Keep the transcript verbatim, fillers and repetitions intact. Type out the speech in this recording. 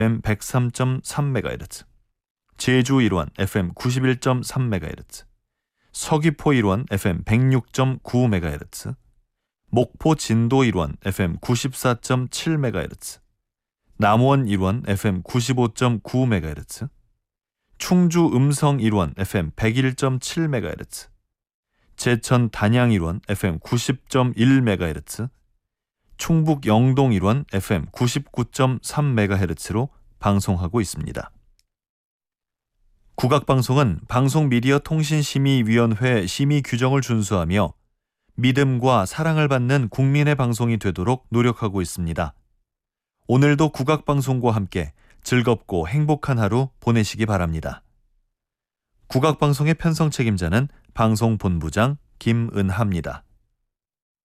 에프엠 백삼 점 삼 메가헤르츠, 제주 일원 에프엠 구십일 점 삼 메가헤르츠, 서귀포 일원 에프엠 백육 점 구 메가헤르츠, 목포 진도 일원 에프엠 구십사 점 칠 메가헤르츠, 남원 일원 에프엠 구십오 점 구 메가헤르츠, 충주 음성 일원 에프엠 백일 점 칠 메가헤르츠, 제천 단양 일원 에프엠 구십 점 일 메가헤르츠, 충북 영동 일원 에프엠 구십구 점 삼 메가헤르츠로 방송하고 있습니다. 국악방송은 방송미디어통신심의위원회 심의 규정을 준수하며 믿음과 사랑을 받는 국민의 방송이 되도록 노력하고 있습니다. 오늘도 국악방송과 함께 즐겁고 행복한 하루 보내시기 바랍니다. 국악방송의 편성 책임자는 방송본부장 김은하입니다.